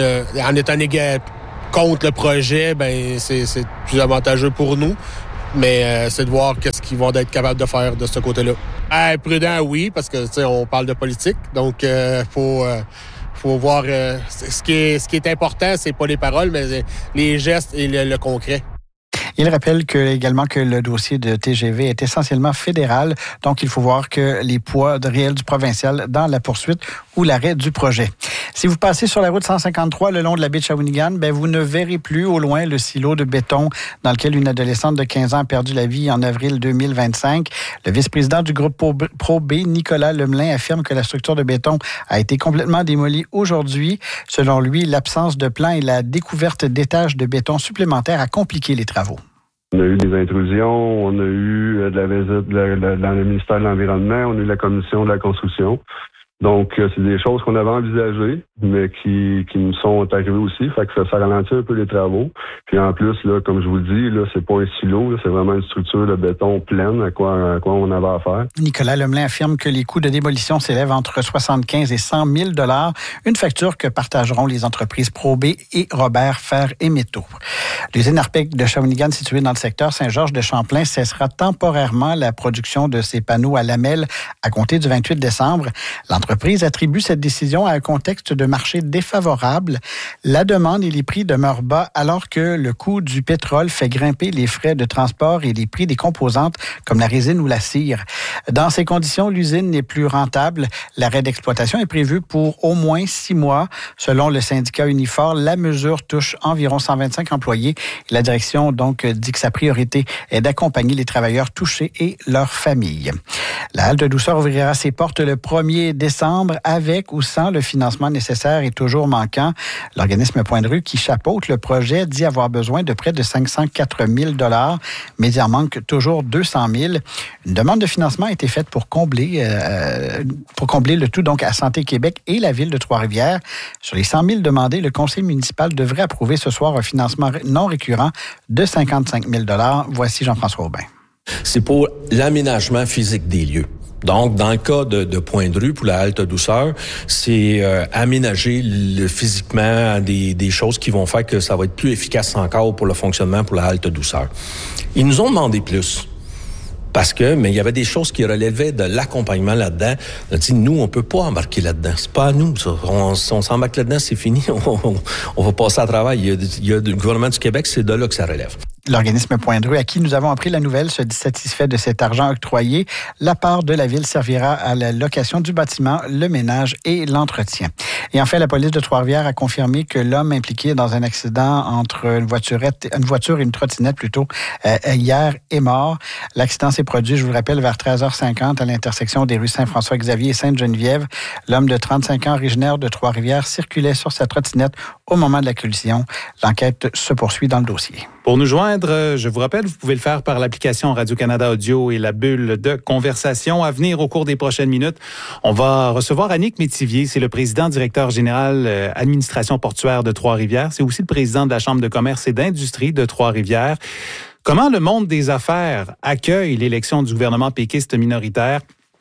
en étant négatif contre le projet, ben c'est, c'est plus avantageux pour nous. Mais euh, c'est de voir qu'est-ce qu'ils vont être capables de faire de ce côté-là. Euh, prudent, oui, parce que on parle de politique, donc euh, faut. Euh, faut voir euh, ce qui est ce qui est important, c'est pas les paroles, mais les gestes et le, le concret. Il rappelle que, également que le dossier de T G V est essentiellement fédéral, donc il faut voir que les poids réels du provincial dans la poursuite ou l'arrêt du projet. Si vous passez sur la route cent cinquante-trois le long de la baie de Shawinigan, ben vous ne verrez plus au loin le silo de béton dans lequel une adolescente de quinze ans a perdu la vie en avril deux mille vingt-cinq. Le vice-président du groupe Pro B, Nicolas Lemelin, affirme que la structure de béton a été complètement démolie aujourd'hui. Selon lui, l'absence de plan et la découverte d'étages de béton supplémentaires a compliqué les travaux. On a eu des intrusions, on a eu de la visite dans le ministère de l'Environnement, on a eu la commission de la construction. Donc, c'est des choses qu'on avait envisagées, mais qui, qui nous sont arrivées aussi. Fait que ça, ça ralentit un peu les travaux. Puis en plus, là, comme je vous le dis, là, c'est pas un silo, là, c'est vraiment une structure de béton pleine à quoi, à quoi on avait affaire. Nicolas Lemelin affirme que les coûts de démolition s'élèvent entre soixante-quinze et cent mille dollars, une facture que partageront les entreprises Pro B et Robert Fer et Métaux. L'usine Arpec de Shawinigan, située dans le secteur Saint-Georges de Champlain, cessera temporairement la production de ses panneaux à lamelles à compter du vingt-huit décembre. L'entreprise L'entreprise attribue cette décision à un contexte de marché défavorable. La demande et les prix demeurent bas alors que le coût du pétrole fait grimper les frais de transport et les prix des composantes comme la résine ou la cire. Dans ces conditions, l'usine n'est plus rentable. L'arrêt d'exploitation est prévu pour au moins six mois. Selon le syndicat Unifor, la mesure touche environ cent vingt-cinq employés. La direction donc dit que sa priorité est d'accompagner les travailleurs touchés et leurs familles. La halte de douceur ouvrira ses portes le premier décembre avec ou sans le financement nécessaire est toujours manquant. L'organisme Point de Rue qui chapeaute le projet dit avoir besoin de près de cinq cent quatre mille dollars, mais il en manque toujours deux cent mille. Une demande de financement a été faite pour combler, euh, pour combler le tout donc à Santé Québec et la ville de Trois-Rivières. Sur les cent mille demandés, le conseil municipal devrait approuver ce soir un financement non récurrent de cinquante-cinq mille dollars. Voici Jean-François Aubin. C'est pour l'aménagement physique des lieux. Donc, dans le cas de, de Point de Rue pour la halte douceur, c'est euh, aménager le, physiquement des, des choses qui vont faire que ça va être plus efficace encore pour le fonctionnement pour la halte douceur. Ils nous ont demandé plus. Parce que, mais il y avait des choses qui relevaient de l'accompagnement là-dedans. On a dit, nous, on peut pas embarquer là-dedans. C'est pas à nous, ça. On, si on s'embarque là-dedans, c'est fini. On, on, on va passer à travail. Il y a, il y a le gouvernement du Québec, c'est de là que ça relève. L'organisme Point de Rue, à qui nous avons appris la nouvelle, se dit satisfait de cet argent octroyé. La part de la ville servira à la location du bâtiment, le ménage et l'entretien. Et enfin, la police de Trois-Rivières a confirmé que l'homme impliqué dans un accident entre une voiturette, une voiture et une trottinette plutôt, euh, hier est mort. L'accident s'est produit, je vous le rappelle, vers treize heures cinquante à l'intersection des rues Saint-François-Xavier et Sainte-Geneviève. L'homme de trente-cinq ans, originaire de Trois-Rivières, circulait sur sa trottinette au moment de la collision. L'enquête se poursuit dans le dossier. Pour nous joindre, je vous rappelle, vous pouvez le faire par l'application Radio-Canada Audio et la bulle de conversation. À venir au cours des prochaines minutes, on va recevoir Annick Métivier. C'est le président directeur général euh, administration portuaire de Trois-Rivières. C'est aussi le président de la Chambre de commerce et d'industrie de Trois-Rivières. Comment le monde des affaires accueille l'élection du gouvernement péquiste minoritaire?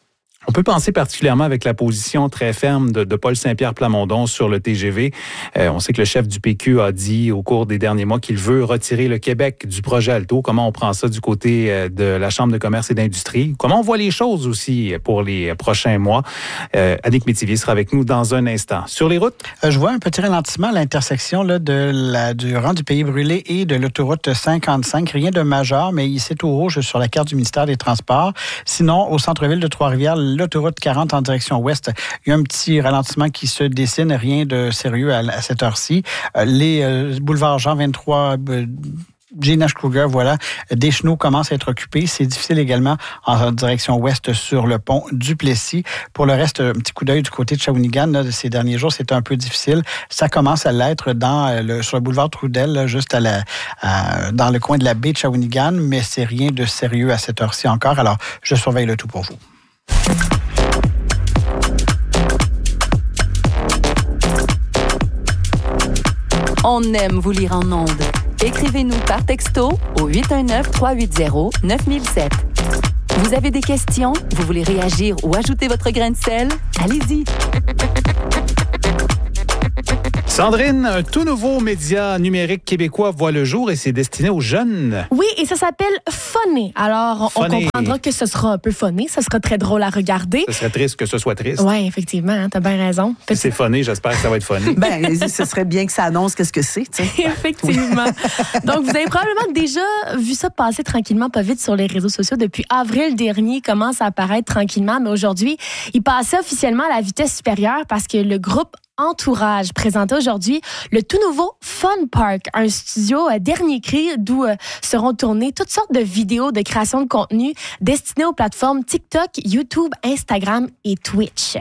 On peut penser particulièrement avec la position très ferme de, de Paul Saint-Pierre Plamondon sur le T G V. Euh, on sait que le chef du P Q a dit au cours des derniers mois qu'il veut retirer le Québec du projet Alto. Comment on prend ça du côté de la Chambre de commerce et d'industrie? Comment on voit les choses aussi pour les prochains mois? Euh, Annick Métivier sera avec nous dans un instant. Sur les routes? Euh, je vois un petit ralentissement à l'intersection là, de la, du rang du Pays brûlé et de l'autoroute cinquante-cinq. Rien de majeur, mais c'est tout rouge sur la carte du ministère des Transports. Sinon, au centre-ville de Trois-Rivières, l'autoroute quarante en direction ouest, il y a un petit ralentissement qui se dessine, rien de sérieux à, à cette heure-ci. Euh, les euh, boulevards Jean vingt-trois... Euh, J. Nash Kruger, voilà, des chenaux commencent à être occupés. C'est difficile également en direction ouest sur le pont du Plessis. Pour le reste, un petit coup d'œil du côté de Shawinigan, là, ces derniers jours, c'était un peu difficile. Ça commence à l'être dans le, sur le boulevard Trudel, là, juste à la, à, dans le coin de la baie de Shawinigan, mais c'est rien de sérieux à cette heure-ci encore. Alors, je surveille le tout pour vous. On aime vous lire en ondes. Écrivez-nous par texto au huit un neuf, trois huit zéro, neuf mille sept. Vous avez des questions? Vous voulez réagir ou ajouter votre grain de sel? Allez-y! Sandrine, un tout nouveau média numérique québécois voit le jour et c'est destiné aux jeunes. Oui, et ça s'appelle Funny. Alors, Funny. On comprendra que ce sera un peu funny. Ce sera très drôle à regarder. Ce serait triste que ce soit triste. Oui, effectivement, hein, t'as bien raison. Si c'est funny, j'espère que ça va être funny. Ben, ce serait bien que ça annonce qu'est-ce que c'est, tu sais. Effectivement. Donc, vous avez probablement déjà vu ça passer tranquillement, pas vite sur les réseaux sociaux. Depuis avril dernier, il commence à apparaître tranquillement, mais aujourd'hui, il passait officiellement à la vitesse supérieure parce que le groupe Entourage présentait aujourd'hui le tout nouveau Fun Park, un studio euh, dernier cri d'où euh, seront tournées toutes sortes de vidéos de création de contenu destinées aux plateformes TikTok, YouTube, Instagram et Twitch.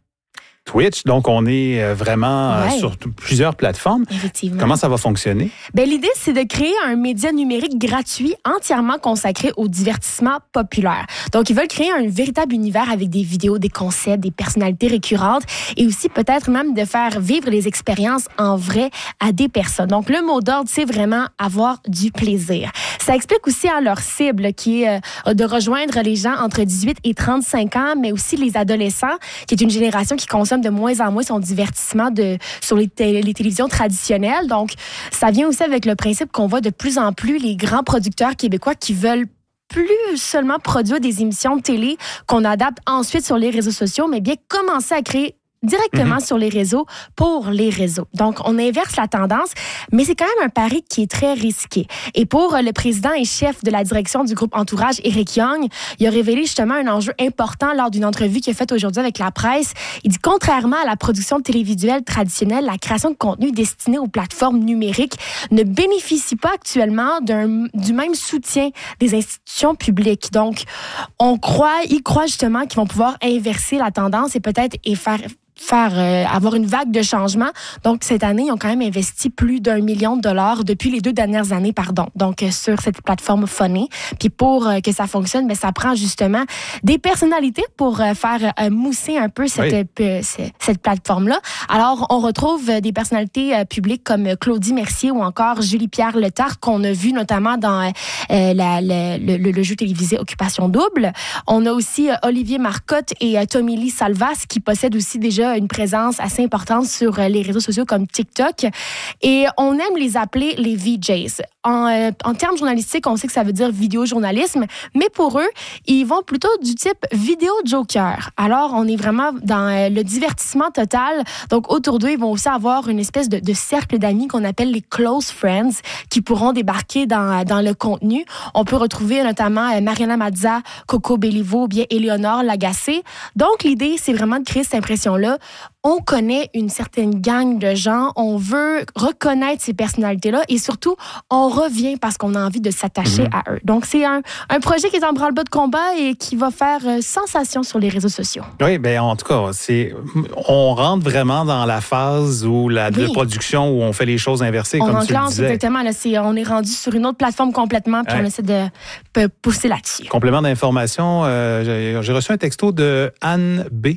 Twitch, donc on est vraiment Ouais. sur t- plusieurs plateformes. Effectivement. Comment ça va fonctionner? Ben, l'idée, c'est de créer un média numérique gratuit entièrement consacré au divertissement populaire. Donc, ils veulent créer un véritable univers avec des vidéos, des concepts, des personnalités récurrentes et aussi peut-être même de faire vivre les expériences en vrai à des personnes. Donc, le mot d'ordre, c'est vraiment avoir du plaisir. Ça explique aussi à leur cible qui est euh, de rejoindre les gens entre dix-huit et trente-cinq ans, mais aussi les adolescents, qui est une génération qui consomme de moins en moins son divertissement de, sur les, té- les télévisions traditionnelles. Donc, ça vient aussi avec le principe qu'on voit de plus en plus les grands producteurs québécois qui veulent plus seulement produire des émissions de télé qu'on adapte ensuite sur les réseaux sociaux, mais bien commencer à créer directement mm-hmm. sur les réseaux pour les réseaux. Donc, on inverse la tendance, mais c'est quand même un pari qui est très risqué. Et pour le président et chef de la direction du groupe Entourage, Éric Young, il a révélé justement un enjeu important lors d'une entrevue qu'il a faite aujourd'hui avec la presse. Il dit, contrairement à la production télévisuelle traditionnelle, la création de contenu destiné aux plateformes numériques ne bénéficie pas actuellement d'un, du même soutien des institutions publiques. Donc, on croit, il croit justement qu'ils vont pouvoir inverser la tendance et peut-être et faire faire euh, avoir une vague de changement. Donc, cette année, ils ont quand même investi plus d'un million de dollars depuis les deux dernières années, pardon. Donc, euh, sur cette plateforme Funny. Puis pour euh, que ça fonctionne, ben, ça prend justement des personnalités pour euh, faire euh, mousser un peu cette, oui. euh, cette, cette plateforme-là. Alors, on retrouve euh, des personnalités euh, publiques comme euh, Claudie Mercier ou encore Julie-Pierre Letarte, qu'on a vu notamment dans euh, la, la, le, le, le jeu télévisé Occupation Double. On a aussi euh, Olivier Marcotte et euh, Tommy Lee Salvas qui possèdent aussi déjà une présence assez importante sur les réseaux sociaux comme TikTok. Et on aime les appeler les V Js. En, euh, en termes journalistiques, on sait que ça veut dire vidéojournalisme, mais pour eux, ils vont plutôt du type vidéo joker. Alors, on est vraiment dans euh, le divertissement total. Donc, autour d'eux, ils vont aussi avoir une espèce de, de cercle d'amis qu'on appelle les close friends qui pourront débarquer dans, dans le contenu. On peut retrouver notamment euh, Mariana Mazza, Coco Béliveau ou bien Éléonore Lagacé. Donc, l'idée, c'est vraiment de créer cette impression-là. On connaît une certaine gang de gens, on veut reconnaître ces personnalités-là et surtout, on revient parce qu'on a envie de s'attacher mmh. à eux. Donc, c'est un, un projet qui est en branle-bas de combat et qui va faire euh, sensation sur les réseaux sociaux. Oui, bien, en tout cas, c'est, on rentre vraiment dans la phase où la oui. de production où on fait les choses inversées, on comme tu le disais. Exactement. Là, c'est, on est rendu sur une autre plateforme complètement puis ouais. on essaie de p- pousser là-dessus. Complément d'information, euh, j'ai, j'ai reçu un texto de Anne B.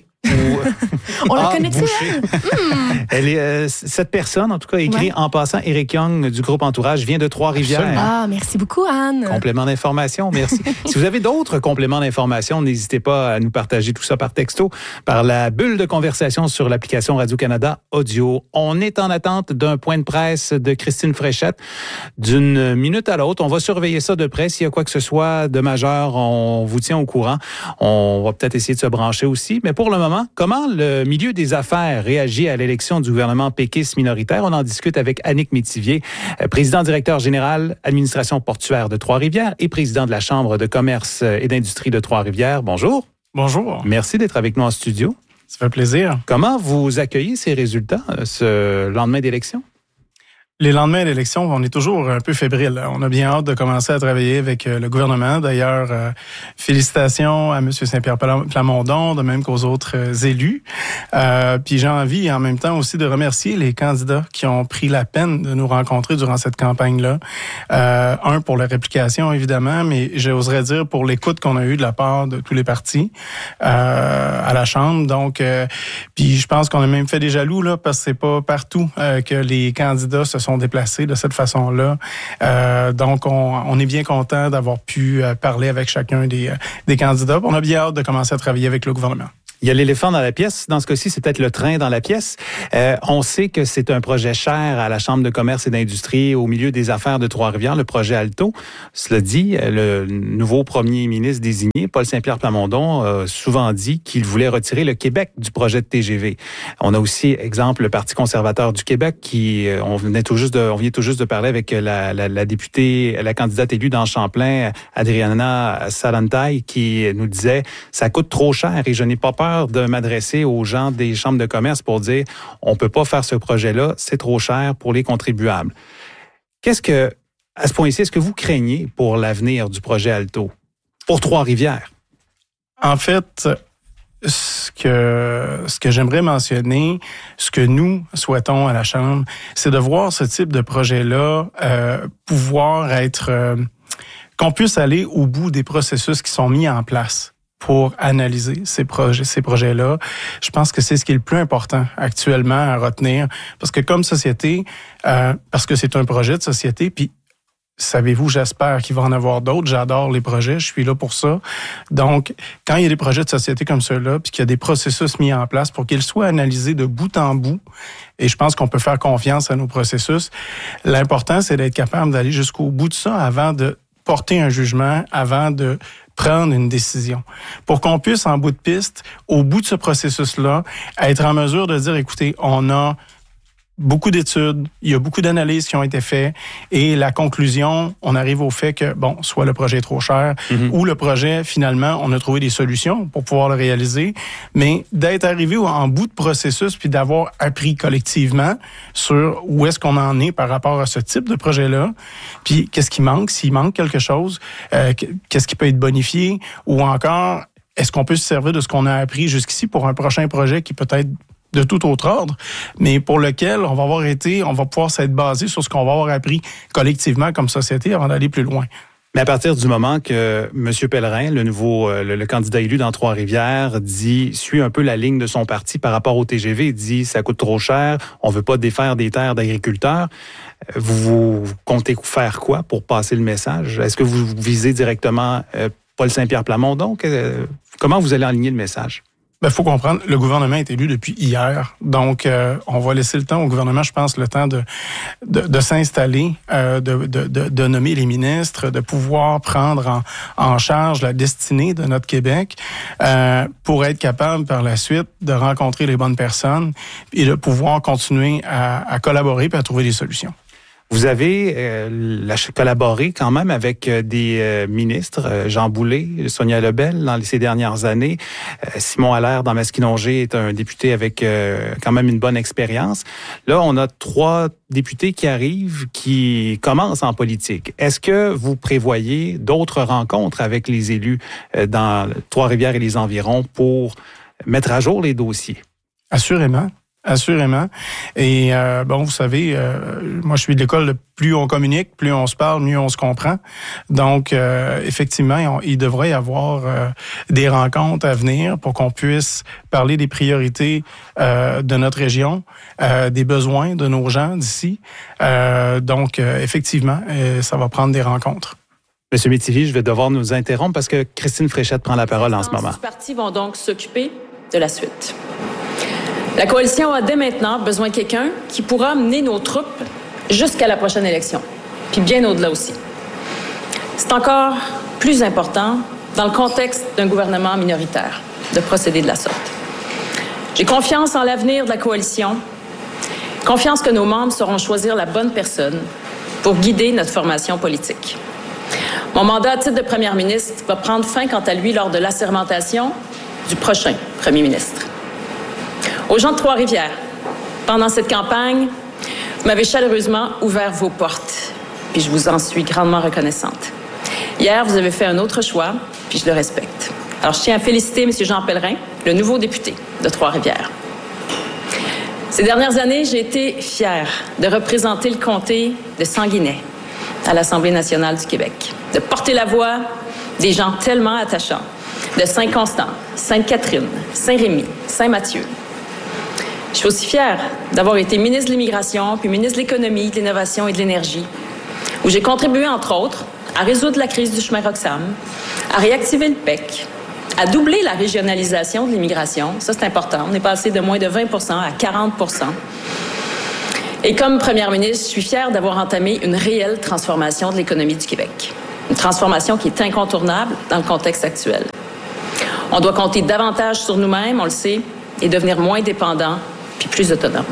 On la connaît-tu, elle? Mm. Elle est, euh, cette personne, en tout cas, écrit ouais. en passant, Éric Young du groupe Entourage vient de Trois-Rivières. Ah, merci beaucoup, Anne. Complément d'information, merci. Si vous avez d'autres compléments d'information, n'hésitez pas à nous partager tout ça par texto, par la bulle de conversation sur l'application Radio-Canada Audio. On est en attente d'un point de presse de Christine Fréchette d'une minute à l'autre. On va surveiller ça de près. S'il y a quoi que ce soit de majeur, on vous tient au courant. On va peut-être essayer de se brancher aussi. Mais pour le moment, comment le milieu des affaires réagit à l'élection du gouvernement péquiste minoritaire? On en discute avec Annick Métivier, président-directeur général, administration portuaire de Trois-Rivières et président de la Chambre de commerce et d'industrie de Trois-Rivières. Bonjour. Bonjour. Merci d'être avec nous en studio. Ça fait plaisir. Comment vous accueillez ces résultats ce lendemain d'élection? Les lendemains d'élection, on est toujours un peu fébrile. On a bien hâte de commencer à travailler avec le gouvernement. D'ailleurs, euh, félicitations à M. Saint-Pierre Plamondon, de même qu'aux autres euh, élus. Euh, puis j'ai envie en même temps aussi de remercier les candidats qui ont pris la peine de nous rencontrer durant cette campagne-là. Euh, un, pour la réplication, évidemment, mais j'oserais dire pour l'écoute qu'on a eue de la part de tous les partis euh, à la Chambre. Donc, euh, puis je pense qu'on a même fait des jaloux, là, parce que c'est pas partout euh, que les candidats se sont déplacés de cette façon-là. Euh, donc, on, on est bien content d'avoir pu euh, parler avec chacun des, euh, des candidats. On a bien hâte de commencer à travailler avec le gouvernement. Il y a l'éléphant dans la pièce. Dans ce cas-ci, c'est peut-être le train dans la pièce. Euh, on sait que c'est un projet cher à la Chambre de commerce et d'industrie au milieu des affaires de Trois-Rivières, le projet Alto. Cela dit, le nouveau premier ministre désigné, Paul Saint-Pierre Plamondon, a souvent dit qu'il voulait retirer le Québec du projet de T G V. On a aussi, exemple, le Parti conservateur du Québec qui, on venait tout juste de, on vient tout juste de parler avec la, la, la députée, la candidate élue dans Champlain, Adriana Zalantai, qui nous disait « ça coûte trop cher et je n'ai pas peur de m'adresser aux gens des chambres de commerce pour dire on peut pas faire ce projet-là, c'est trop cher pour les contribuables. » Qu'est-ce que, à ce point-ci, est-ce que vous craignez pour l'avenir du projet Alto, pour Trois-Rivières? En fait, ce que, ce que j'aimerais mentionner, ce que nous souhaitons à la Chambre, c'est de voir ce type de projet-là euh, pouvoir être... Euh, qu'on puisse aller au bout des processus qui sont mis en place pour analyser ces projets, ces projets-là. Je pense que c'est ce qui est le plus important actuellement à retenir, parce que comme société, euh, parce que c'est un projet de société, puis savez-vous, j'espère qu'il va en avoir d'autres. J'adore les projets, je suis là pour ça. Donc, quand il y a des projets de société comme ceux-là, puis qu'il y a des processus mis en place pour qu'ils soient analysés de bout en bout, et je pense qu'on peut faire confiance à nos processus, l'important, c'est d'être capable d'aller jusqu'au bout de ça avant de porter un jugement, avant de prendre une décision. Pour qu'on puisse, en bout de piste, au bout de ce processus-là, être en mesure de dire, écoutez, on a beaucoup d'études, il y a beaucoup d'analyses qui ont été faites et la conclusion, on arrive au fait que, bon, soit le projet est trop cher mm-hmm. ou le projet, finalement, on a trouvé des solutions pour pouvoir le réaliser, mais d'être arrivé en bout de processus puis d'avoir appris collectivement sur où est-ce qu'on en est par rapport à ce type de projet-là, puis qu'est-ce qui manque, s'il manque quelque chose, euh, qu'est-ce qui peut être bonifié ou encore, est-ce qu'on peut se servir de ce qu'on a appris jusqu'ici pour un prochain projet qui peut être de tout autre ordre, mais pour lequel on va avoir été, on va pouvoir s'être basé sur ce qu'on va avoir appris collectivement comme société avant d'aller plus loin. Mais à partir du moment que M. Pellerin, le nouveau le, le candidat élu dans Trois-Rivières, dit suit un peu la ligne de son parti par rapport au T G V, dit ça coûte trop cher, on veut pas défaire des terres d'agriculteurs. Vous, vous comptez faire quoi pour passer le message? Est-ce que vous visez directement euh, Paul Saint-Pierre Plamondon? Que, comment vous allez aligner le message? Il faut comprendre, le gouvernement est élu depuis hier. Donc, euh, on va laisser le temps au gouvernement, je pense, le temps de de, de s'installer, euh, de, de, de, de nommer les ministres, de pouvoir prendre en, en charge la destinée de notre Québec euh, pour être capable, par la suite, de rencontrer les bonnes personnes et de pouvoir continuer à, à collaborer et à trouver des solutions. Vous avez euh, collaboré quand même avec euh, des euh, ministres, euh, Jean Boulet, Sonia Lebel, dans ces dernières années. Euh, Simon Allaire, dans Masquinongé, est un député avec euh, quand même une bonne expérience. Là, on a trois députés qui arrivent, qui commencent en politique. Est-ce que vous prévoyez d'autres rencontres avec les élus euh, dans Trois-Rivières et les environs pour mettre à jour les dossiers? Assurément. Assurément. Et euh, bon, vous savez, euh, moi je suis de l'école de plus on communique, plus on se parle, mieux on se comprend. Donc, euh, effectivement, on, il devrait y avoir euh, des rencontres à venir pour qu'on puisse parler des priorités euh, de notre région, euh, des besoins de nos gens d'ici. Euh, donc, euh, effectivement, euh, ça va prendre des rencontres. Monsieur Métivier, je vais devoir nous interrompre parce que Christine Fréchette prend la parole en ce moment. Les partis vont donc s'occuper de la suite. La coalition a dès maintenant besoin de quelqu'un qui pourra mener nos troupes jusqu'à la prochaine élection, puis bien au-delà aussi. C'est encore plus important dans le contexte d'un gouvernement minoritaire de procéder de la sorte. J'ai confiance en l'avenir de la coalition, confiance que nos membres sauront choisir la bonne personne pour guider notre formation politique. Mon mandat à titre de première ministre va prendre fin quant à lui lors de l'assermentation du prochain premier ministre. Aux gens de Trois-Rivières, pendant cette campagne, vous m'avez chaleureusement ouvert vos portes, puis je vous en suis grandement reconnaissante. Hier, vous avez fait un autre choix, puis je le respecte. Alors, je tiens à féliciter M. Jean Pellerin, le nouveau député de Trois-Rivières. Ces dernières années, j'ai été fière de représenter le comté de Sanguinet à l'Assemblée nationale du Québec, de porter la voix des gens tellement attachants de Saint-Constant, Sainte-Catherine, Saint-Rémy, Saint-Mathieu. Je suis aussi fière d'avoir été ministre de l'Immigration, puis ministre de l'Économie, de l'Innovation et de l'Énergie, où j'ai contribué, entre autres, à résoudre la crise du chemin Roxham, à réactiver le P E C, à doubler la régionalisation de l'immigration. Ça, c'est important. On est passé de moins de vingt pour cent à quarante pour cent. Et comme première ministre, je suis fière d'avoir entamé une réelle transformation de l'économie du Québec. Une transformation qui est incontournable dans le contexte actuel. On doit compter davantage sur nous-mêmes, on le sait, et devenir moins dépendants puis plus autonomes.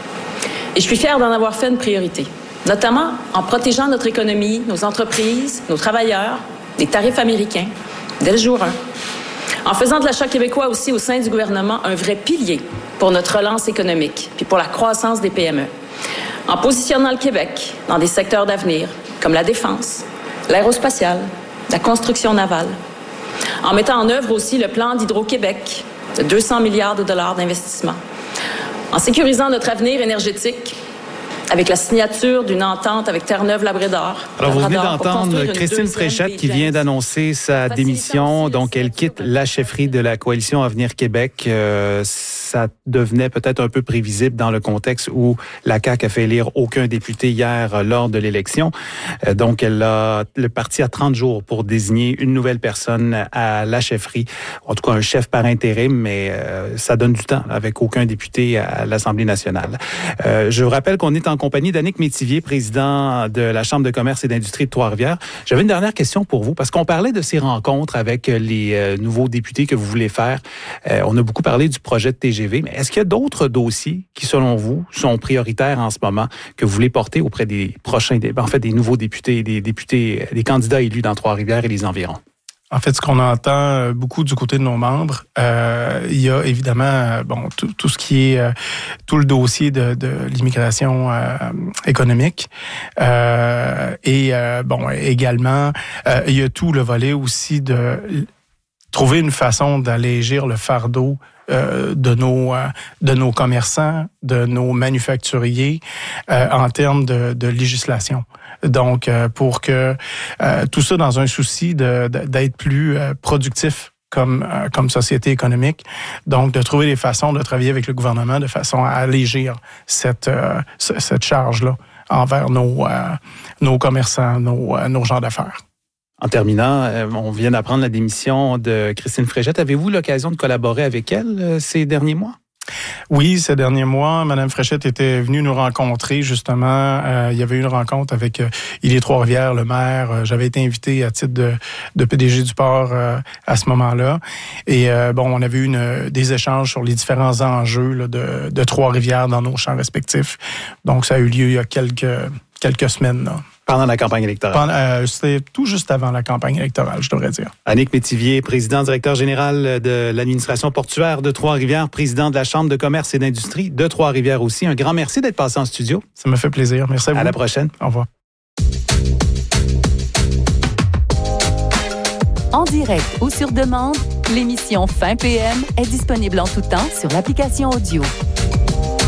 Et je suis fière d'en avoir fait une priorité, notamment en protégeant notre économie, nos entreprises, nos travailleurs, des tarifs américains, dès le jour un. En faisant de l'achat québécois aussi au sein du gouvernement un vrai pilier pour notre relance économique puis pour la croissance des P M E. En positionnant le Québec dans des secteurs d'avenir comme la défense, l'aérospatiale, la construction navale. En mettant en œuvre aussi le plan d'Hydro-Québec de deux cents milliards de dollars d'investissement. En sécurisant notre avenir énergétique avec la signature d'une entente avec Terre-Neuve-Labrador. Alors, vous venez d'entendre Christine Fréchette qui vient d'annoncer sa démission. Donc, elle quitte la chefferie de la Coalition Avenir Québec. Euh, ça devenait peut-être un peu prévisible dans le contexte où la C A Q a fait élire aucun député hier lors de l'élection. Euh, donc, elle a, le parti a trente jours pour désigner une nouvelle personne à la chefferie. En tout cas, un chef par intérim, mais euh, ça donne du temps avec aucun député à l'Assemblée nationale. Euh, je vous rappelle qu'on est en en compagnie d'Annick Métivier, président de la Chambre de commerce et d'industrie de Trois-Rivières. J'avais une dernière question pour vous, parce qu'on parlait de ces rencontres avec les euh, nouveaux députés que vous voulez faire. Euh, on a beaucoup parlé du projet de T G V, mais est-ce qu'il y a d'autres dossiers qui, selon vous, sont prioritaires en ce moment, que vous voulez porter auprès des prochains, en fait, des nouveaux députés, des députés, des candidats élus dans Trois-Rivières et les environs? En fait, ce qu'on entend beaucoup du côté de nos membres, euh, il y a évidemment bon tout, tout ce qui est euh, tout le dossier de, de l'immigration euh, économique euh, et euh, bon également euh, il y a tout le volet aussi de trouver une façon d'allégir le fardeau Euh, de nos euh, de nos commerçants, de nos manufacturiers euh, en termes de, de législation. Donc, euh, pour que euh, tout ça dans un souci de, de, d'être plus euh, productif comme euh, comme société économique. Donc, de trouver des façons de travailler avec le gouvernement de façon à allégir cette euh, cette charge-là envers nos euh, nos commerçants, nos euh, nos gens d'affaires. En terminant, on vient d'apprendre la démission de Christine Fréchette. Avez-vous l'occasion de collaborer avec elle ces derniers mois? Oui, ces derniers mois, Mme Fréchette était venue nous rencontrer, justement. Euh, il y avait eu une rencontre avec euh, Ilié Trois-Rivières, le maire. Euh, j'avais été invité à titre de, de P D G du port euh, à ce moment-là. Et euh, bon, on avait eu une, des échanges sur les différents enjeux là, de, de Trois-Rivières dans nos champs respectifs. Donc, ça a eu lieu il y a quelques, quelques semaines, là. Pendant la campagne électorale. Pendant, euh, c'était tout juste avant la campagne électorale, je devrais dire. Annick Métivier, président directeur général de l'administration portuaire de Trois-Rivières, président de la Chambre de commerce et d'industrie de Trois-Rivières aussi. Un grand merci d'être passé en studio. Ça me fait plaisir. Merci à vous. À la prochaine. Au revoir. En direct ou sur demande, l'émission Fin P M est disponible en tout temps sur l'application audio.